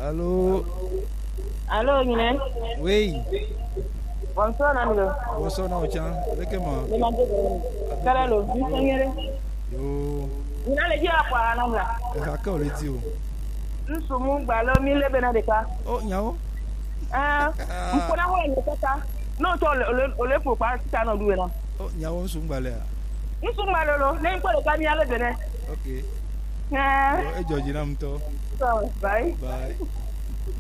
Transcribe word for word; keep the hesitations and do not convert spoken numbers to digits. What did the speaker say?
Allô. Allô, Nina. Oui. Bonsoir, Nando. Bonsoir, Naochan. Avec moi. Caralo, vous seigneur. Yo. Vous n'allez dire à quoi, Nanda? Raka, on le dit. Nous sommes ballons mille benadeka. Oh, Nyao. Ah, vous prenez quoi, le tata? Non, toi, le le faut pas, si t'as non doué, non. Oh, Nyao, on s'ouvre balé. Nous sommes ballons, n'importe quoi, le camion, le benet. Ok. Ah. Et Georgina, m'to. Bye. Bye.